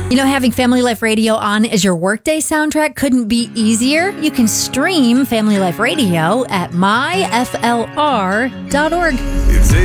You know, having Family Life Radio on as your workday soundtrack couldn't be easier. You can stream Family Life Radio at myflr.org.